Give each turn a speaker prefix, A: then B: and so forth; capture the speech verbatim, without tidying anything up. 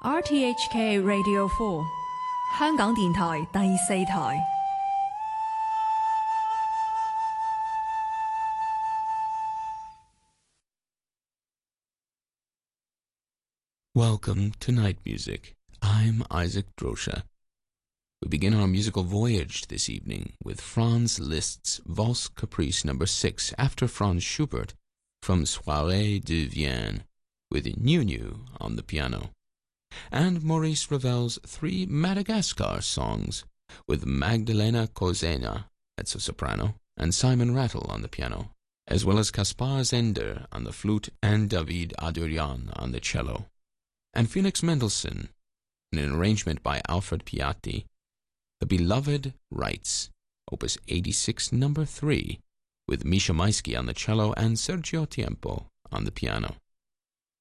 A: R T H K Radio four 香港電台第四台。
B: Welcome to Night Music. I'm Isaac Drosha. We begin our musical voyage this evening with Franz Liszt's Valse Caprice number six after Franz Schubert from Soirée de Vienne with Nunu on the piano, and Maurice Ravel's three Madagascar songs with Magdalena Kozena at soprano and Simon Rattle on the piano, as well as Kaspar Zender on the flute and David Adurian on the cello. And Felix Mendelssohn, in an arrangement by Alfred Piatti, The Beloved Rites, Opus eighty-six, number three, with Misha Maisky on the cello and Sergio Tiempo on the piano.